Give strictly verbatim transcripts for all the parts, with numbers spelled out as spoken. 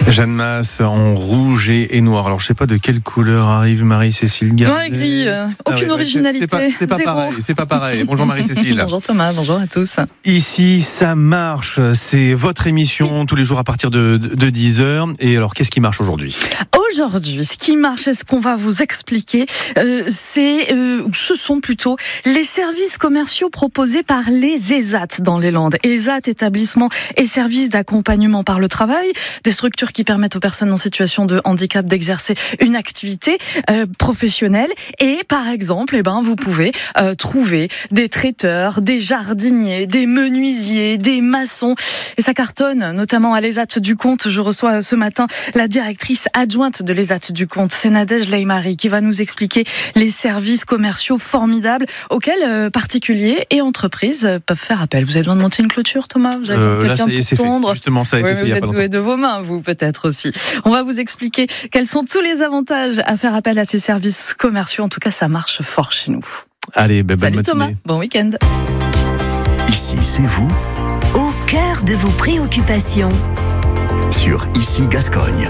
Jeanne Masse en rouge et, et noir. Alors je sais pas de quelle couleur arrive Marie-Cécile Gardet. Noir et gris, euh, aucune ah ouais, originalité. C'est, c'est pas, c'est pas pareil. C'est pas pareil. Bonjour Marie-Cécile. Bonjour Thomas, bonjour à tous. Ici, ça marche. C'est votre émission tous les jours à partir de, de, de dix heures. Et alors, qu'est-ce qui marche aujourd'hui ? Aujourd'hui, ce qui marche et ce qu'on va vous expliquer, euh, c'est, euh, ce sont plutôt les services commerciaux proposés par les E S A T dans les Landes. E S A T, établissement et services d'accompagnement par le travail, des structures qui permettent aux personnes en situation de handicap d'exercer une activité euh, professionnelle. Et par exemple, eh ben, vous pouvez euh, trouver des traiteurs, des jardiniers, des menuisiers, des maçons. Et ça cartonne, notamment à l'E S A T du Comte. Je reçois ce matin la directrice adjointe de l'E S A T du Comte, c'est Nadège Leymari, qui va nous expliquer les services commerciaux formidables auxquels euh, particuliers et entreprises euh, peuvent faire appel. Vous avez besoin de monter une clôture, Thomas ? Vous avez besoin de euh, quelqu'un là, ça y est, pour c'est tondre ? fait. Justement, ça a oui, été fait il y a pas longtemps. Vous êtes doué de vos mains, vous, peut-être aussi. On va vous expliquer quels sont tous les avantages à faire appel à ces services commerciaux. En tout cas, ça marche fort chez nous. Allez, ben, bonne Salut matinée. Thomas, bon week-end. Ici, c'est vous, Au cœur de vos préoccupations. sur Ici Gascogne.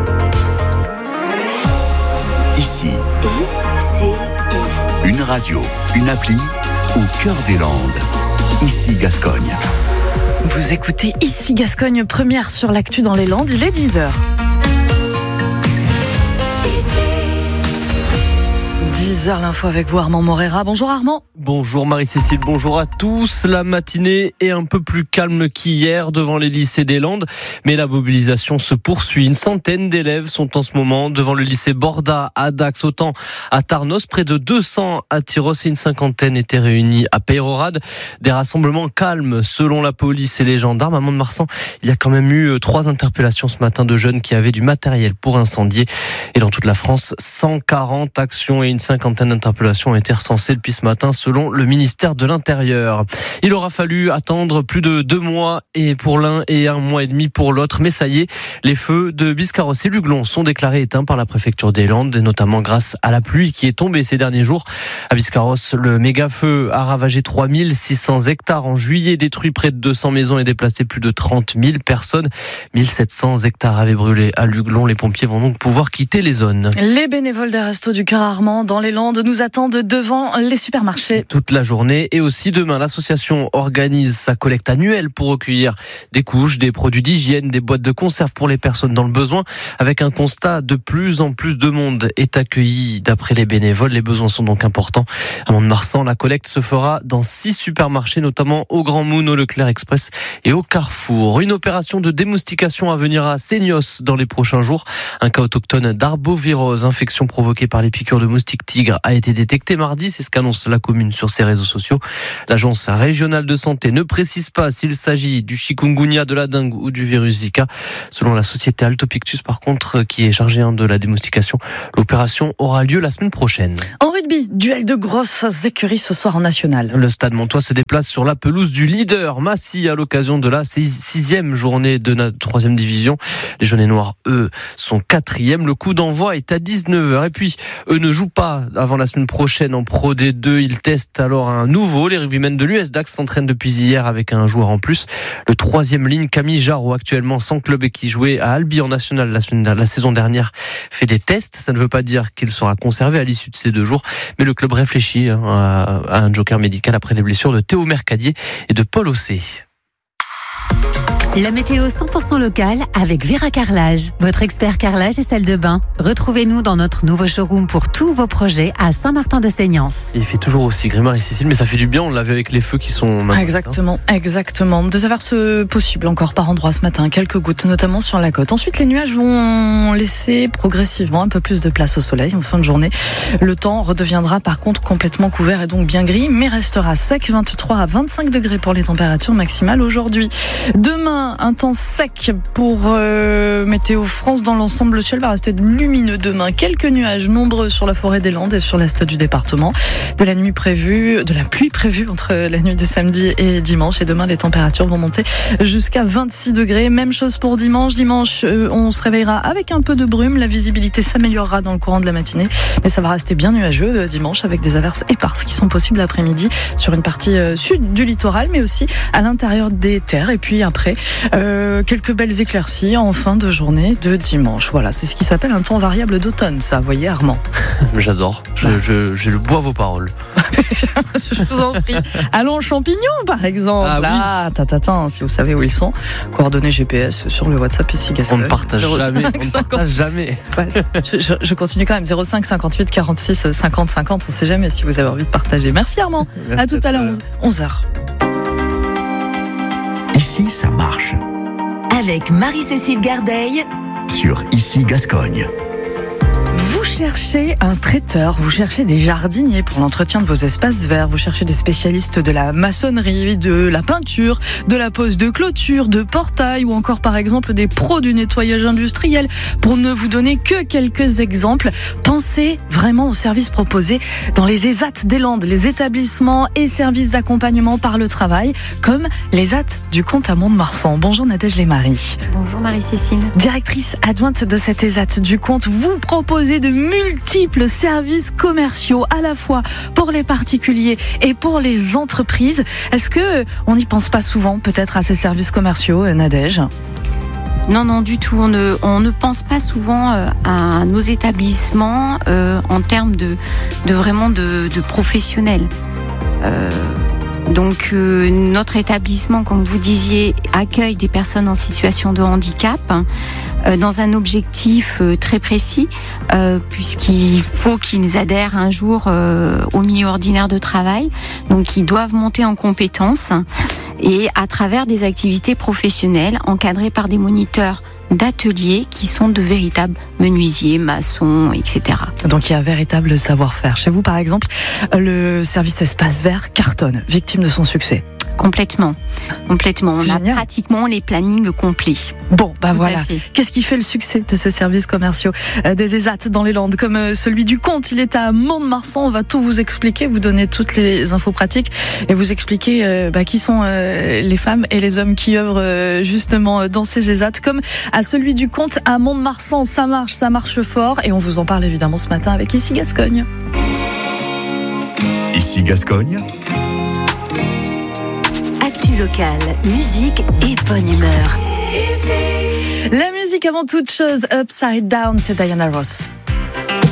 Ici, I C I. une radio, une appli, au cœur des Landes. Ici Gascogne. Vous écoutez Ici Gascogne, première sur l'actu dans les Landes, il est dix heures. dix heures l'info avec vous, Armand Morera. Bonjour Armand. Bonjour Marie-Cécile, bonjour à tous. La matinée est un peu plus calme qu'hier devant les lycées des Landes, mais la mobilisation se poursuit. Une centaine d'élèves sont en ce moment devant le lycée Borda à Dax, autant à Tarnos, près de deux cents à Tyros et une cinquantaine étaient réunis à Peyrehorade. Des rassemblements calmes selon la police et les gendarmes. À Mont-de-Marsan, il y a quand même eu trois interpellations ce matin de jeunes qui avaient du matériel pour incendier. Et dans toute la France, cent quarante actions et une cinquantaine d'interpellations ont été recensées depuis ce matin selon le ministère de l'Intérieur. Il aura fallu attendre plus de deux mois et pour l'un et un mois et demi pour l'autre, mais ça y est, les feux de Biscarrosse et Luglon sont déclarés éteints par la préfecture des Landes, et notamment grâce à la pluie qui est tombée ces derniers jours. À Biscarrosse, le méga-feu a ravagé trois mille six cents hectares en juillet, détruit près de deux cents maisons et déplacé plus de trente mille personnes. mille sept cents hectares avaient brûlé à Luglon. Les pompiers vont donc pouvoir quitter les zones. Les bénévoles des Restos du Cœur Armand dans les Landes nous attendent devant les supermarchés. Toute la journée et aussi demain, l'association organise sa collecte annuelle pour recueillir des couches, des produits d'hygiène, des boîtes de conserve pour les personnes dans le besoin. Avec un constat, de plus en plus de monde est accueilli d'après les bénévoles. Les besoins sont donc importants. À Mont-de-Marsan, la collecte se fera dans six supermarchés, notamment au Grand Moon, au Leclerc Express et au Carrefour. Une opération de démoustication à venir à Seignos dans les prochains jours. Un cas autochtone d'arbovirose, infection provoquée par les piqûres de moustiques tigres, a été détecté mardi. C'est ce qu'annonce la commune sur ses réseaux sociaux. L'agence régionale de santé ne précise pas s'il s'agit du chikungunya, de la dengue ou du virus Zika. Selon la société Altopictus, par contre, qui est chargée de la démoustication, l'opération aura lieu la semaine prochaine. En rugby, duel de grosses écuries ce soir en national. Le Stade Montois se déplace sur la pelouse du leader Massy à l'occasion de la sixième journée de la troisième division. Les jaunes et noirs, eux, sont quatrième. Le coup d'envoi est à dix-neuf heures. Et puis, eux ne jouent pas avant la semaine prochaine en Pro D deux. Ils testent alors un nouveau. Les rugbymen de l'U S Dax s'entraînent depuis hier avec un joueur en plus. Le troisième ligne, Camille Jarreau, actuellement sans club et qui jouait à Albi en national la, semaine, la saison dernière, fait des tests. Ça ne veut pas dire qu'il sera conservé à l'issue de ces deux jours, mais le club réfléchit hein, à, à un joker médical après les blessures de Théo Mercadier et de Paul Ossé. La météo cent pour cent locale avec Vera Carrelage, votre expert carrelage et salle de bain. Retrouvez-nous dans notre nouveau showroom pour tous vos projets à Saint-Martin-de-Seignance. Il fait toujours aussi gris, Marie-Cécile, mais ça fait du bien, on l'a vu avec les feux qui sont maintenant. Exactement, exactement. Des averses possibles encore par endroit ce matin, quelques gouttes, notamment sur la côte. Ensuite, les nuages vont laisser progressivement un peu plus de place au soleil en fin de journée. Le temps redeviendra par contre complètement couvert et donc bien gris, mais restera sec, vingt-trois à vingt-cinq degrés pour les températures maximales aujourd'hui. Demain, un temps sec pour euh, Météo France dans l'ensemble. Le ciel va rester lumineux demain. Quelques nuages nombreux sur la forêt des Landes et sur l'est du département. De la nuit prévue, de la pluie prévue entre la nuit de samedi et dimanche. Et demain, les températures vont monter jusqu'à vingt-six degrés. Même chose pour dimanche. Dimanche, euh, on se réveillera avec un peu de brume. La visibilité s'améliorera dans le courant de la matinée. Mais ça va rester bien nuageux euh, dimanche avec des averses éparses qui sont possibles l'après-midi sur une partie euh, sud du littoral, mais aussi à l'intérieur des terres. Et puis après, Euh, quelques belles éclaircies en fin de journée de dimanche. Voilà, c'est ce qui s'appelle un temps variable d'automne, ça, vous voyez Armand. J'adore, je, je, je le bois vos paroles. Je vous en prie. Allons aux champignons, par exemple. Ah, oui. Ah, tatatin, si vous savez où ils sont. Coordonnées G P S sur le WhatsApp ici, Gascogne. On ne partage zéro cinq jamais. On ne partage jamais. Ouais, je, je, je continue quand même. zéro cinq cinquante-huit quarante-six cinquante cinquante. On ne sait jamais si vous avez envie de partager. Merci Armand. Merci à tout à l'heure, onze heures. Ici, ça marche. Avec Marie-Cécile Gardeil Sur Ici Gascogne. Vous cherchez un traiteur, vous cherchez des jardiniers pour l'entretien de vos espaces verts, vous cherchez des spécialistes de la maçonnerie, de la peinture, de la pose de clôture, de portail ou encore par exemple des pros du nettoyage industriel. Pour ne vous donner que quelques exemples, pensez vraiment aux services proposés dans les E S A T des Landes, les établissements et services d'accompagnement par le travail, comme les E S A T du Comte à Mont-de-Marsan. Bonjour Nadège Lémarie. Bonjour Marie-Cécile. Directrice adjointe de cette E S A T du Comte, vous proposez de multiples services commerciaux à la fois pour les particuliers et pour les entreprises. Est-ce que on n'y pense pas souvent peut-être à ces services commerciaux, Nadège ? Non, non, du tout. On ne, on ne pense pas souvent euh, à nos établissements euh, en termes de, de vraiment de, de professionnels. Euh, donc euh, notre établissement, comme vous disiez, accueille des personnes en situation de handicap euh, dans un objectif euh, très précis, euh, puisqu'il faut qu'ils adhèrent un jour euh, au milieu ordinaire de travail. Donc ils doivent monter en compétences et à travers des activités professionnelles encadrées par des moniteurs d'ateliers qui sont de véritables menuisiers, maçons, et cetera. Donc il y a un véritable savoir-faire. Chez vous, par exemple, le service Espace Vert cartonne, victime de son succès. Complètement, complètement. C'est On a génial. pratiquement les plannings complets. Bon, bah Tout à voilà. fait. Qu'est-ce qui fait le succès de ces services commerciaux euh, des E S A T dans les Landes, comme euh, celui du Comte? Il est à Mont-de-Marsan. On va tout vous expliquer, vous donner toutes les infos pratiques et vous expliquer euh, bah, qui sont euh, les femmes et les hommes qui œuvrent euh, justement dans ces E S A T, comme à celui du Comte à Mont-de-Marsan. Ça marche, ça marche fort et on vous en parle évidemment ce matin avec Ici Gascogne. Ici Gascogne. Actu locale, musique et bonne humeur. La musique avant toute chose, Upside Down, c'est Diana Ross.